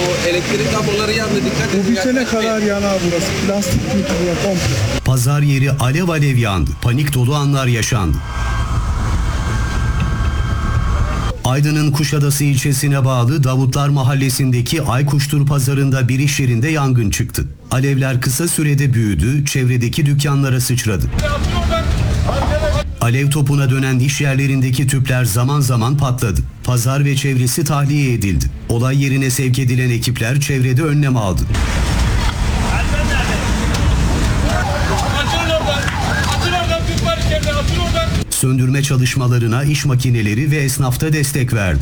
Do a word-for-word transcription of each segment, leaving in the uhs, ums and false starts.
O elektrik kabloları yandı, dikkat edin. Bu bitene kadar yanar burası. Plastik kutular komple. Pazar yeri alev alev yandı. Panik dolu anlar yaşandı. Aydın'ın Kuşadası ilçesine bağlı Davutlar Mahallesi'ndeki Aykuştur Pazarı'nda bir iş yerinde yangın çıktı. Alevler kısa sürede büyüdü, çevredeki dükkanlara sıçradı. Alev topuna dönen iş yerlerindeki tüpler zaman zaman patladı. Pazar ve çevresi tahliye edildi. Olay yerine sevk edilen ekipler çevrede önlem aldı. Söndürme çalışmalarına iş makineleri ve esnafta destek verdi.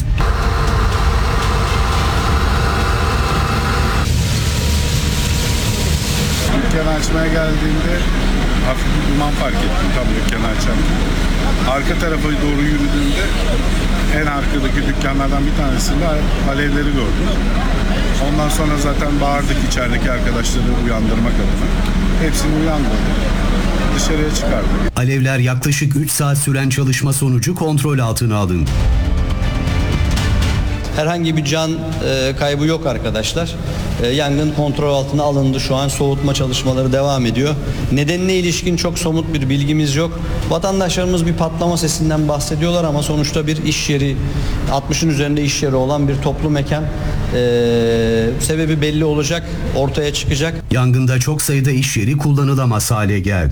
Dükkanı açmaya geldiğimde hafif bir duman fark ettim tam dükkanı açarken. Arka tarafa doğru yürüdüğümde en arkadaki dükkanlardan bir tanesinde alevleri gördüm. Ondan sonra zaten bağırdık içerideki arkadaşları uyandırmak adına. Hepsini uyandırdık. Dışarıya çıkardık. Alevler yaklaşık üç saat süren çalışma sonucu kontrol altına alındı. Herhangi bir can e, kaybı yok arkadaşlar. E, yangın kontrol altına alındı. Şu an soğutma çalışmaları devam ediyor. Nedenine ilişkin çok somut bir bilgimiz yok. Vatandaşlarımız bir patlama sesinden bahsediyorlar ama sonuçta bir iş yeri, altmışın üzerinde iş yeri olan bir toplu mekan. E, sebebi belli olacak, ortaya çıkacak. Yangında çok sayıda iş yeri kullanılamaz hale geldi.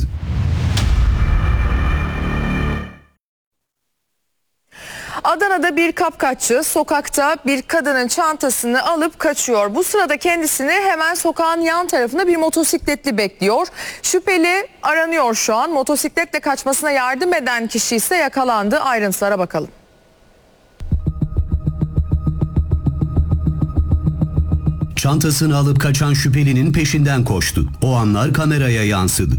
Adana'da bir kapkaççı sokakta bir kadının çantasını alıp kaçıyor. Bu sırada kendisini hemen sokağın yan tarafında bir motosikletli bekliyor. Şüpheli aranıyor şu an. Motosikletle kaçmasına yardım eden kişi ise yakalandı. Ayrıntılara bakalım. Çantasını alıp kaçan şüphelinin peşinden koştu. O anlar kameraya yansıdı.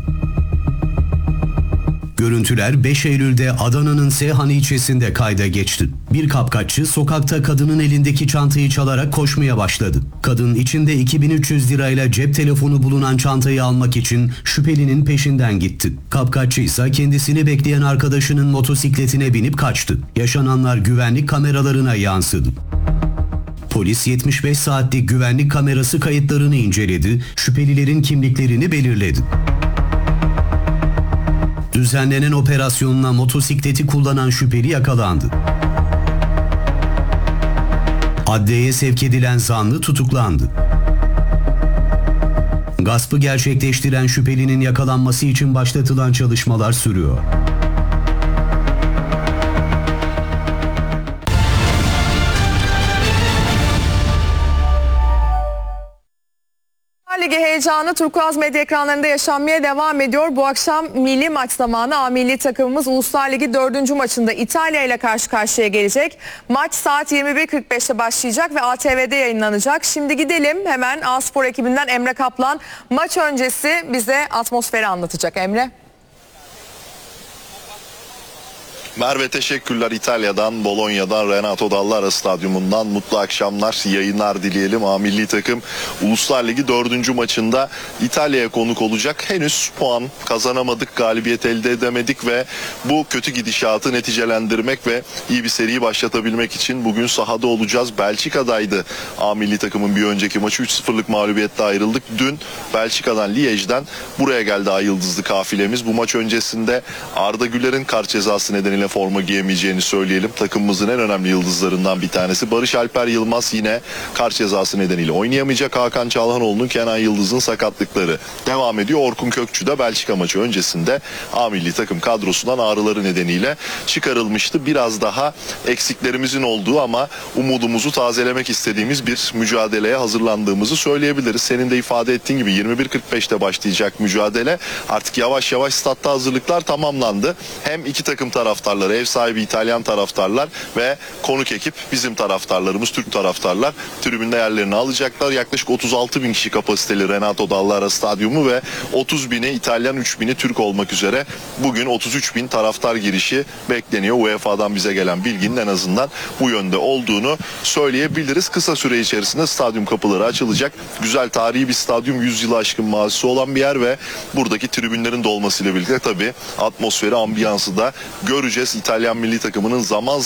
Görüntüler beş Eylül'de Adana'nın Seyhan ilçesinde kayda geçti. Bir kapkaççı sokakta kadının elindeki çantayı çalarak koşmaya başladı. Kadın içinde iki bin üç yüz lirayla cep telefonu bulunan çantayı almak için şüphelinin peşinden gitti. Kapkaççı ise kendisini bekleyen arkadaşının motosikletine binip kaçtı. Yaşananlar güvenlik kameralarına yansıdı. Polis yetmiş beş saatlik güvenlik kamerası kayıtlarını inceledi, şüphelilerin kimliklerini belirledi. Düzenlenen operasyonla motosikleti kullanan şüpheli yakalandı. Adliyeye sevk edilen zanlı tutuklandı. Gaspı gerçekleştiren şüphelinin yakalanması için başlatılan çalışmalar sürüyor. Ligi heyecanı Turkuaz medya ekranlarında yaşanmaya devam ediyor. Bu akşam milli maç zamanı A milli takımımız Uluslar Ligi dördüncü maçında İtalya ile karşı karşıya gelecek. Maç saat yirmi bir kırk beşte başlayacak ve A T V'de yayınlanacak. Şimdi gidelim hemen A Spor ekibinden Emre Kaplan maç öncesi bize atmosferi anlatacak. Emre. Merve teşekkürler. İtalya'dan, Bolonya'dan, Renato Dall'Ara Stadyumundan mutlu akşamlar, yayınlar dileyelim. A milli takım Uluslar Ligi dördüncü maçında İtalya'ya konuk olacak. Henüz puan kazanamadık, galibiyet elde edemedik ve bu kötü gidişatı neticelendirmek ve iyi bir seriyi başlatabilmek için bugün sahada olacağız. Belçika'daydı A milli takımın bir önceki maçı. üç sıfırlık mağlubiyetle ayrıldık. Dün Belçika'dan, Liège'den buraya geldi Ay Yıldızlı kafilemiz. Bu maç öncesinde Arda Güler'in kart cezası nedeniyle forma giyemeyeceğini söyleyelim. Takımımızın en önemli yıldızlarından bir tanesi. Barış Alper Yılmaz yine kart cezası nedeniyle oynayamayacak. Hakan Çalhanoğlu'nun, Kenan Yıldız'ın sakatlıkları devam ediyor. Orkun Kökçü de Belçika maçı öncesinde A milli takım kadrosundan ağrıları nedeniyle çıkarılmıştı. Biraz daha eksiklerimizin olduğu ama umudumuzu tazelemek istediğimiz bir mücadeleye hazırlandığımızı söyleyebiliriz. Senin de ifade ettiğin gibi yirmi bir kırk beşte başlayacak mücadele. Artık yavaş yavaş statta hazırlıklar tamamlandı. Hem iki takım taraftarları, ev sahibi İtalyan taraftarlar ve konuk ekip bizim taraftarlarımız, Türk taraftarlar tribünde yerlerini alacaklar. Yaklaşık otuz altı bin kişi kapasiteli Renato Dall'Ara Stadyumu ve otuz bini İtalyan, üç bini Türk olmak üzere bugün otuz üç bin taraftar girişi bekleniyor. U E F A'dan bize gelen bilginin en azından bu yönde olduğunu söyleyebiliriz. Kısa süre içerisinde stadyum kapıları açılacak. Güzel, tarihi bir stadyum, yüz yılı aşkın mazisi olan bir yer ve buradaki tribünlerin dolmasıyla birlikte tabii atmosferi, ambiyansı da göreceğiz. İtalyan milli takımının zaman